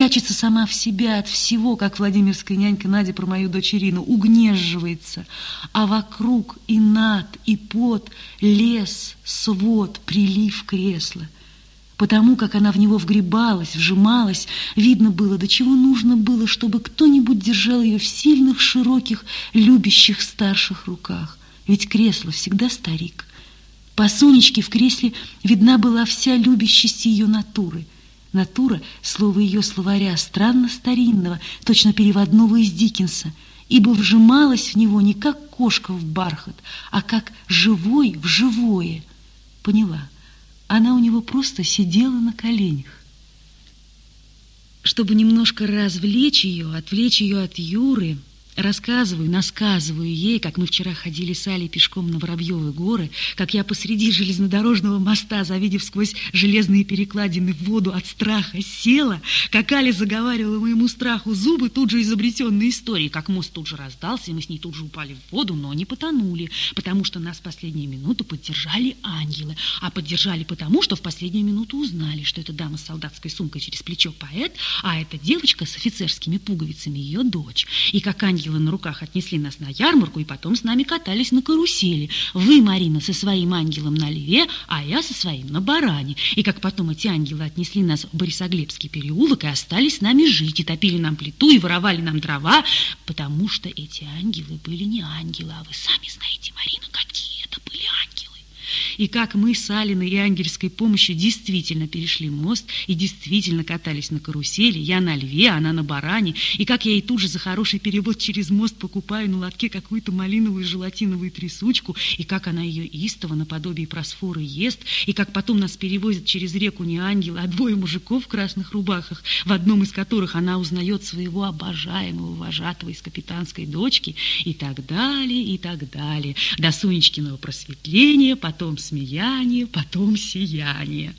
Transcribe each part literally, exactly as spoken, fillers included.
прячется сама в себя от всего, как владимирская нянька Надя про мою дочь Ирину, угнезживается, а вокруг и над, и под, лес, свод, прилив кресла. Потому как она в него вгребалась, вжималась, видно было, до чего нужно было, чтобы кто-нибудь держал ее в сильных, широких, любящих старших руках. Ведь кресло всегда старик. По Сонечке в кресле видна была вся любящесть ее натуры. Натура — слово ее словаря, странно старинного, точно переводного из Диккенса, ибо вжималась в него не как кошка в бархат, а как живой в живое. Поняла. Она у него просто сидела на коленях. Чтобы немножко развлечь ее, отвлечь ее от Юры, рассказываю, насказываю ей, как мы вчера ходили с Алей пешком на Воробьевы горы, как я посреди железнодорожного моста, завидев сквозь железные перекладины в воду от страха, села, как Аля заговаривала моему страху зубы, тут же изобретенные истории, как мост тут же раздался, и мы с ней тут же упали в воду, но не потонули, потому что нас в последнюю минуту поддержали ангелы, а поддержали потому, что в последнюю минуту узнали, что эта дама с солдатской сумкой через плечо поэт, а эта девочка с офицерскими пуговицами ее дочь. И как ангелы на руках отнесли нас на ярмарку и потом с нами катались на карусели. Вы, Марина, со своим ангелом на льве, а я со своим на баране. И как потом эти ангелы отнесли нас в Борисоглебский переулок и остались с нами жить, и топили нам плиту, и воровали нам дрова, потому что эти ангелы были не ангелы, а вы сами знаете, Марина, какие это были ангелы. И как мы с Алиной и ангельской помощью действительно перешли мост и действительно катались на карусели, я на льве, она на баране, и как я ей тут же за хороший перевод через мост покупаю на лотке какую-то малиновую желатиновую трясучку, и как она ее истово наподобие просфоры ест, и как потом нас перевозят через реку не ангелы, а двое мужиков в красных рубахах, в одном из которых она узнает своего обожаемого вожатого из капитанской дочки, и так далее, и так далее, до Сонечкиного просветления, потом смеяние, потом сияние.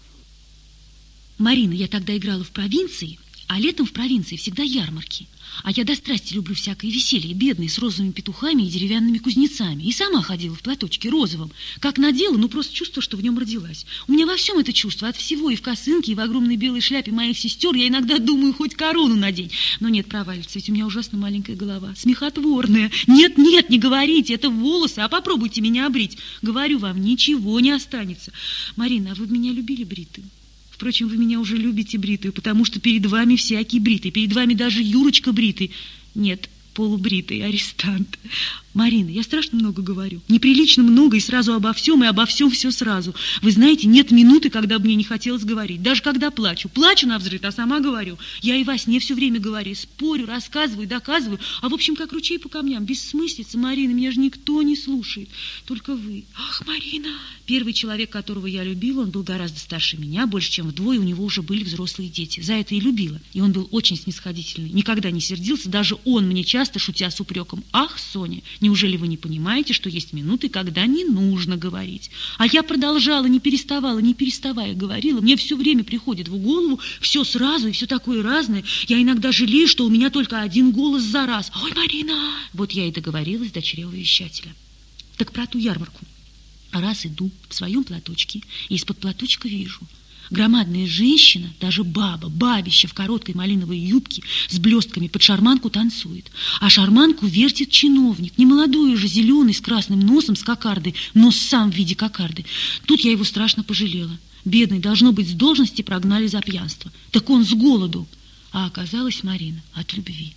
Марина, я тогда играла в провинции, а летом в провинции всегда ярмарки. А я до страсти люблю всякое веселье, бедное, с розовыми петухами и деревянными кузнецами. И сама ходила в платочке розовом. Как надела, ну просто чувство, что в нем родилась. У меня во всем это чувство, от всего, и в косынке, и в огромной белой шляпе моих сестер. Я иногда думаю, хоть корону надень. Но нет, провалится, ведь у меня ужасно маленькая голова, смехотворная. Нет, нет, не говорите, это волосы, а попробуйте меня обрить. Говорю вам, ничего не останется. Марина, а вы меня любили бритым? Впрочем, вы меня уже любите бритую, потому что перед вами всякий бритый, перед вами даже Юрочка бритый. Нет, полубритый арестант. Марина, я страшно много говорю. Неприлично много и сразу обо всем, и обо всем все сразу. Вы знаете, нет минуты, когда бы мне не хотелось говорить. Даже когда плачу. Плачу навзрыд, а сама говорю. Я и во сне все время говорю, спорю, рассказываю, доказываю. А в общем, как ручей по камням. Бессмыслица, Марина, меня же никто не слушает. Только вы. Ах, Марина! Первый человек, которого я любила, он был гораздо старше меня, больше, чем вдвое, у него уже были взрослые дети. За это и любила. И он был очень снисходительный, никогда не сердился. Даже он мне часто, шутя с упреком: «Ах, Соня, неужели вы не понимаете, что есть минуты, когда не нужно говорить?» А я продолжала, не переставала, не переставая говорила. Мне все время приходит в голову все сразу и все такое разное. Я иногда жалею, что у меня только один голос за раз. Ой, Марина! Вот я и договорилась до чревовещателя. Так про ту ярмарку. Раз иду в своем платочке, и из-под платочка вижу: громадная женщина, даже баба, бабища в короткой малиновой юбке с блестками под шарманку танцует. А шарманку вертит чиновник, немолодой уже, зеленый, с красным носом, с кокардой, нос сам в виде кокарды. Тут я его страшно пожалела. Бедный, должно быть, с должности прогнали за пьянство. Так он с голоду. А оказалось, Марина, от любви.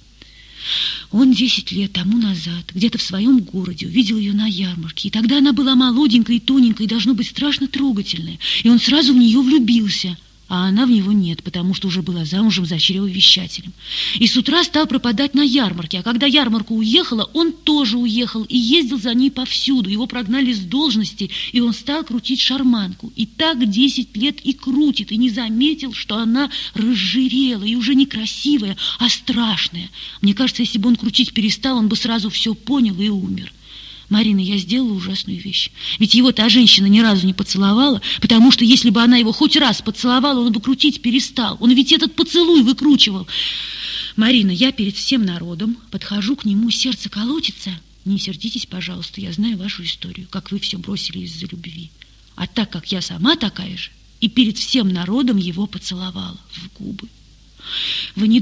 Он десять лет тому назад где-то в своем городе увидел ее на ярмарке. И тогда она была молоденькая и тоненькая, и должно быть страшно трогательная. И он сразу в нее влюбился. А она в него нет, потому что уже была замужем за чревовещателем. И с утра стал пропадать на ярмарке. А когда ярмарка уехала, он тоже уехал и ездил за ней повсюду. Его прогнали с должности, и он стал крутить шарманку. И так десять лет и крутит, и не заметил, что она разжирела, и уже не красивая, а страшная. Мне кажется, если бы он крутить перестал, он бы сразу все понял и умер. Марина, я сделала ужасную вещь. Ведь его та женщина ни разу не поцеловала, потому что если бы она его хоть раз поцеловала, он бы крутить перестал. Он ведь этот поцелуй выкручивал. Марина, я перед всем народом подхожу к нему, сердце колотится. Не сердитесь, пожалуйста, я знаю вашу историю, как вы все бросили из-за любви. А так как я сама такая же, и перед всем народом его поцеловала в губы. Вы не